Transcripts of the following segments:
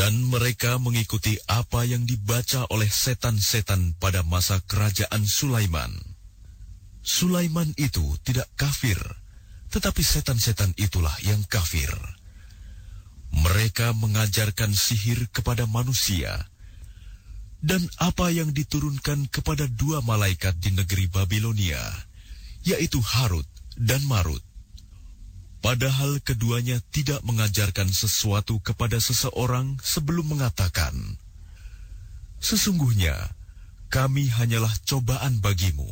Dan mereka mengikuti apa yang dibaca oleh setan-setan pada masa kerajaan Sulaiman. Sulaiman itu tidak kafir, tetapi setan-setan itulah yang kafir. Mereka mengajarkan sihir kepada manusia, dan apa yang diturunkan kepada dua malaikat di negeri Babilonia, yaitu Harut dan Marut. Padahal keduanya tidak mengajarkan sesuatu kepada seseorang sebelum mengatakan, "Sesungguhnya kami hanyalah cobaan bagimu."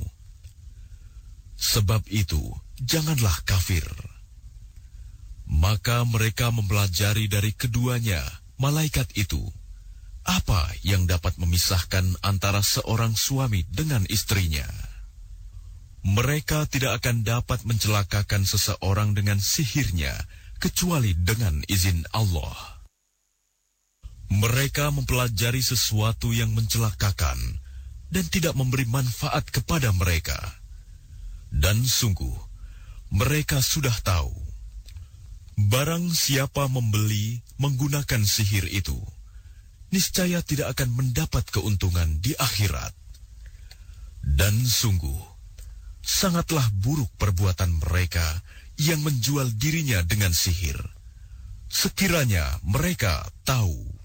Sebab itu, janganlah kafir. Maka mereka mempelajari dari keduanya, malaikat itu, apa yang dapat memisahkan antara seorang suami dengan istrinya. Mereka tidak akan dapat mencelakakan seseorang dengan sihirnya, kecuali dengan izin Allah. Mereka mempelajari sesuatu yang mencelakakan, dan tidak memberi manfaat kepada mereka. Dan sungguh, mereka sudah tahu, barang siapa membeli menggunakan sihir itu, niscaya tidak akan mendapat keuntungan di akhirat. Dan sungguh, sangatlah buruk perbuatan mereka yang menjual dirinya dengan sihir. Sekiranya mereka tahu.